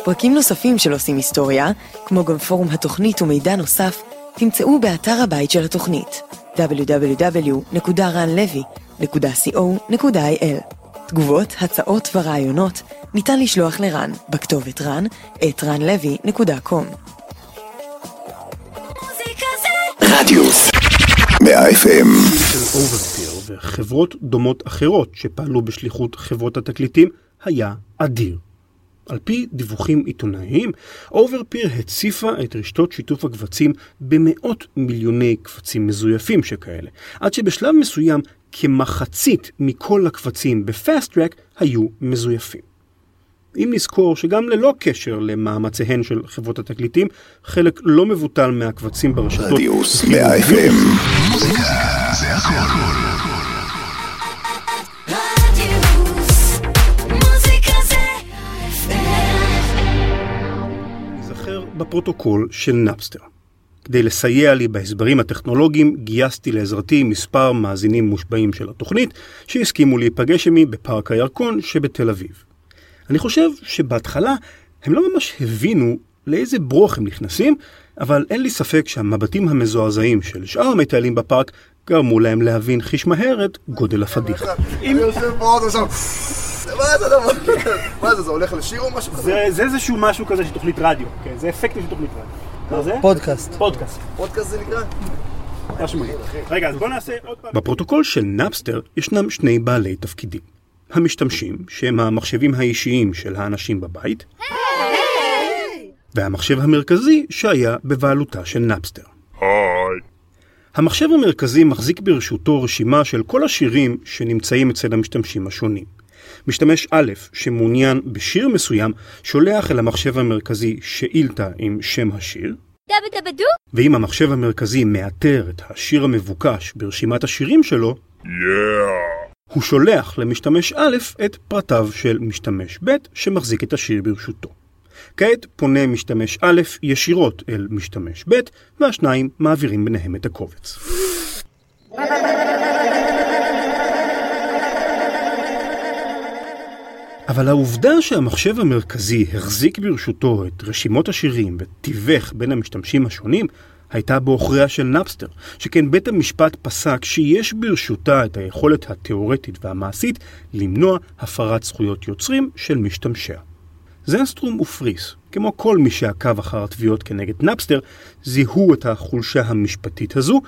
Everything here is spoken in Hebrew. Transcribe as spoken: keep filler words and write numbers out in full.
פרקים נוספים של עושים היסטוריה, כמו גם פורום התוכנית ומידע נוסף, תמצאו באתר הבית של התוכנית דאבליו דאבליו דאבליו נקודה רן לוי נקודה קו נקודה איי אל. תגובות, הצעות ורעיונות ניתן לשלוח לרן בכתובת רן את רן לוי נקודה קום. רדיוס מאה אף אם של אוברפיר וחברות דומות אחרות שפעלו בשליחות חברות התקליטים היה אדיר. על פי דיווחים עיתונאיים, אוברפיר הציפה את רשתות שיתוף הקבצים במאות מיליוני קבצים מזויפים שכאלה, עד שבשלב מסוים כמחצית מכל הקבצים בפאסט טרק היו מזויפים. אם נזכור שגם ללא קשר למאמציהן של חברות התקליטים, חלק לא מבוטל מהקבצים ברשתות... רדיוס מאה אף אם מוזיקה זה הכל. בפרוטוקול של נאפסטר. כדי לסייע לי בהסברים הטכנולוגיים, גייסתי לעזרתי מספר מאזינים מושבעים של התוכנית, שהסכימו להיפגש עמי בפארק הירקון שבתל אביב. אני חושב שבהתחלה הם לא ממש הבינו לאיזה ברוך הם נכנסים, אבל אין לי ספק שהמבטים המזועזעים של שאר המטיילים בפארק גרמו להם להבין חיש מהר את גודל הפדיחה. אני יושב באוטו שם, מה זה דבר? מה זה, זה הולך לשיר או משהו כזה? זה איזשהו משהו כזה של תוכנית רדיו, כן, זה אפקטים של תוכנית רדיו. מה זה? פודקאסט. פודקאסט. פודקאסט זה נקרא? רגע, אז בוא נעשה עוד פעם. בפרוטוקול של נאפסטר ישנם שני בעלי תפקידים. המשתמשים, שהם המחשבים האישיים של האנשים בבית, והמחשב המרכזי שהיה בבעלותה של נאפסטר. המחשב המרכזי מחזיק ברשותו רשימה של כל השירים שנמצאים אצל המשתמשים השונים. משתמש א' שמעוניין בשיר מסוים שולח אל המחשב המרכזי שאילתה עם שם השיר, ואם המחשב המרכזי מאתר את השיר המבוקש ברשימת השירים שלו, yeah. הוא שולח למשתמש א' את פרטיו של משתמש ב' שמחזיק את השיר ברשותו. כעת פונה משתמש א' ישירות אל משתמש ב' והשניים מעבירים ביניהם את הקובץ. אבל העובדה שהמחשב המרכזי החזיק ברשותו את רשימות השירים ותיווך בין המשתמשים השונים הייתה באוכריה של נאפסטר, שכן בית המשפט פסק שיש ברשותה את היכולת התיאורטית והמעשית למנוע הפרת זכויות יוצרים של משתמשיה. זנסטרום ופריס, כמו כל מי שעקב אחר התביעות כנגד נאפסטר, זיהו את החולשה המשפטית הזו